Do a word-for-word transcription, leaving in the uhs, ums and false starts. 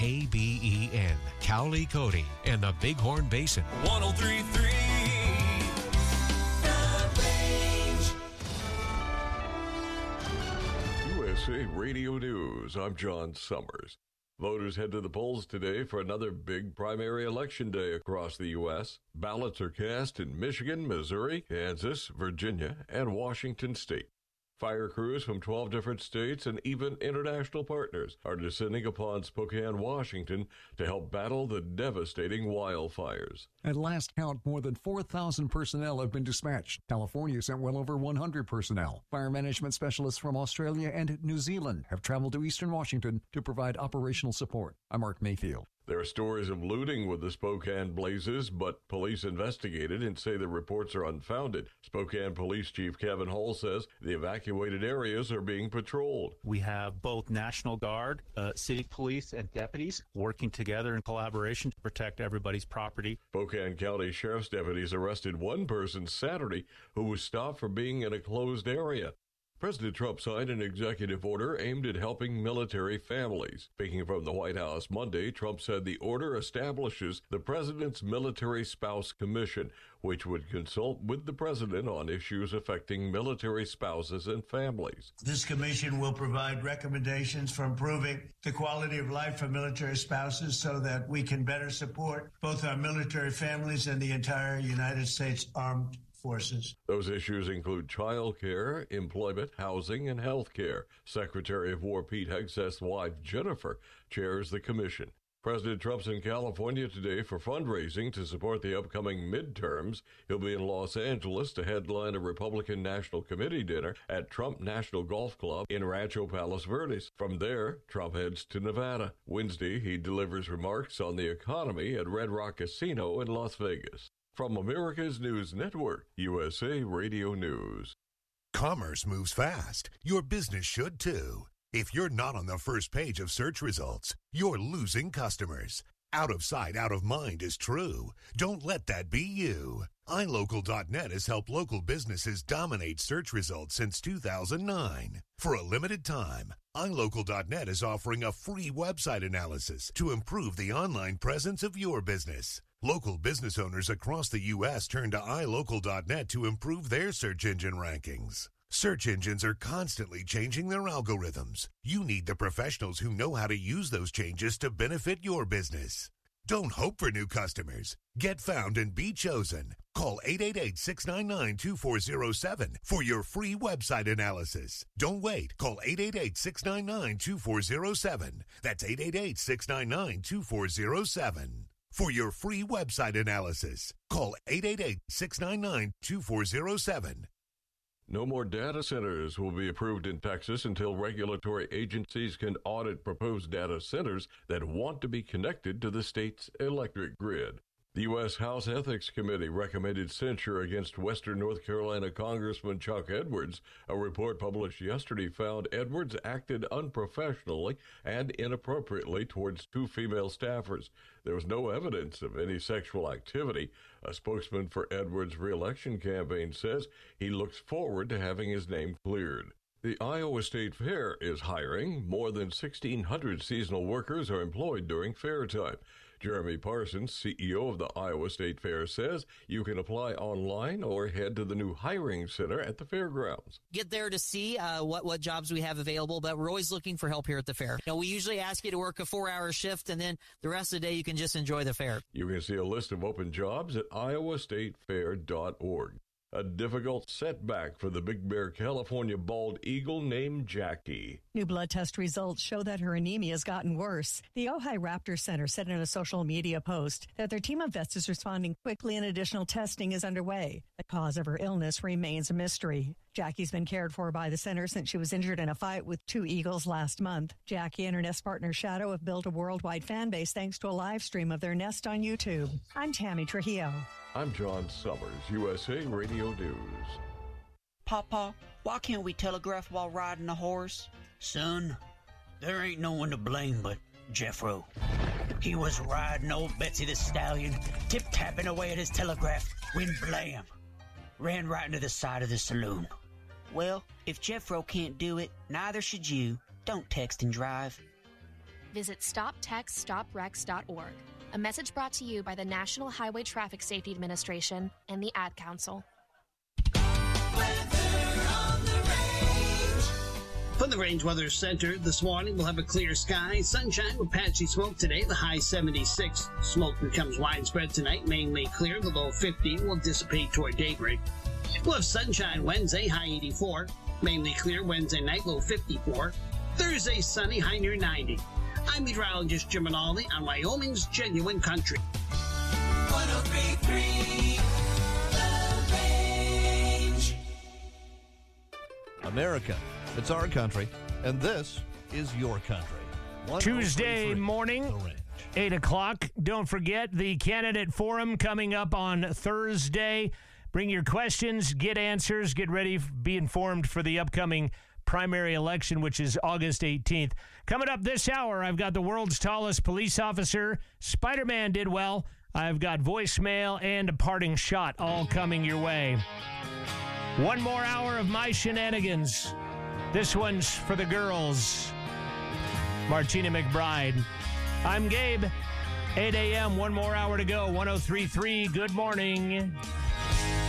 K B E N, Cowley, Cody, and the Bighorn Basin. one oh three point three The Range. U S A Radio News, I'm John Summers. Voters head to the polls today for another big primary election day across the U S Ballots are cast in Michigan, Missouri, Kansas, Virginia, and Washington state. Fire crews from twelve different states and even international partners are descending upon Spokane, Washington to help battle the devastating wildfires. At last count, more than four thousand personnel have been dispatched. California sent well over one hundred personnel. Fire management specialists from Australia and New Zealand have traveled to eastern Washington to provide operational support. I'm Mark Mayfield. There are stories of looting with the Spokane blazes, but police investigated and say the reports are unfounded. Spokane Police Chief Kevin Hull says the evacuated areas are being patrolled. We have both National Guard, uh, city police, and deputies working together in collaboration to protect everybody's property. Spokane County Sheriff's deputies arrested one person Saturday who was stopped for being in a closed area. President Trump signed an executive order aimed at helping military families. Speaking from the White House Monday, Trump said the order establishes the President's Military Spouse Commission, which would consult with the President on issues affecting military spouses and families. This commission will provide recommendations for improving the quality of life for military spouses so that we can better support both our military families and the entire United States Armed Forces. Those issues include child care, employment, housing, and health care. Secretary of War Pete Hegseth's wife, Jennifer, chairs the commission. President Trump's in California today for fundraising to support the upcoming midterms. He'll be in Los Angeles to headline a Republican National Committee dinner at Trump National Golf Club in Rancho Palos Verdes. From there, Trump heads to Nevada. Wednesday, he delivers remarks on the economy at Red Rock Casino in Las Vegas. From America's News Network, U S A Radio News. Commerce moves fast. Your business should too. If you're not on the first page of search results, you're losing customers. Out of sight, out of mind is true. Don't let that be you. i local dot net has helped local businesses dominate search results since two thousand nine. For a limited time, i local dot net is offering a free website analysis to improve the online presence of your business. Local business owners across the U S turn to i local dot net to improve their search engine rankings. Search engines are constantly changing their algorithms. You need the professionals who know how to use those changes to benefit your business. Don't hope for new customers. Get found and be chosen. Call eight eight eight, six nine nine, two four zero seven for your free website analysis. Don't wait. Call eight eight eight, six nine nine, two four zero seven. That's eight eight eight, six nine nine, two four zero seven. For your free website analysis, call eight eight eight, six nine nine, two four zero seven. No more data centers will be approved in Texas until regulatory agencies can audit proposed data centers that want to be connected to the state's electric grid. The U S House Ethics Committee recommended censure against Western North Carolina Congressman Chuck Edwards. A report published yesterday found Edwards acted unprofessionally and inappropriately towards two female staffers. There was no evidence of any sexual activity. A spokesman for Edwards' re-election campaign says he looks forward to having his name cleared. The Iowa State Fair is hiring. More than sixteen hundred seasonal workers are employed during fair time. Jeremy Parsons, C E O of the Iowa State Fair, says you can apply online or head to the new hiring center at the fairgrounds. Get there to see uh, what, what jobs we have available, but we're always looking for help here at the fair. You know, we usually ask you to work a four-hour shift, and then the rest of the day you can just enjoy the fair. You can see a list of open jobs at iowa state fair dot org. A difficult setback for the Big Bear, California bald eagle named Jackie. New blood test results show that her anemia has gotten worse. The Ojai Raptor Center said in a social media post that their team of vets is responding quickly and additional testing is underway. The cause of her illness remains a mystery. Jackie's been cared for by the center since she was injured in a fight with two eagles last month. Jackie and her nest partner Shadow have built a worldwide fan base thanks to a live stream of their nest on YouTube. I'm Tammy Trujillo. I'm John Summers, U S A Radio News. Papa, why can't we telegraph while riding a horse? Son, there ain't no one to blame but Jeffro. He was riding old Betsy the Stallion, tip-tapping away at his telegraph, when blam, ran right into the side of the saloon. Well, if Jeffro can't do it, neither should you. Don't text and drive. visit stop text stop wrecks dot org. A message brought to you by the National Highway Traffic Safety Administration and the Ad Council. From the Range Weather Center, this morning we'll have a clear sky, sunshine with patchy smoke today, the high seventy-six. Smoke becomes widespread tonight, mainly clear, the low fifty will dissipate toward daybreak. We'll have sunshine Wednesday, high eighty-four. Mainly clear Wednesday night, low fifty-four. Thursday, sunny, high near ninety. I'm meteorologist Jim Rinaldi on Wyoming's Genuine Country. one oh three point three The Range. America, it's our country, and this is your country. Tuesday morning, eight o'clock. Don't forget the candidate forum coming up on Thursday. Bring your questions, get answers, get ready, be informed for the upcoming primary election, which is August eighteenth. Coming up this hour, I've got the world's tallest police officer. Spider-Man did well. I've got voicemail and a parting shot all coming your way. One more hour of my shenanigans. This one's for the girls. Martina McBride. I'm Gabe. eight a.m., one more hour to go. one oh three point three, good morning.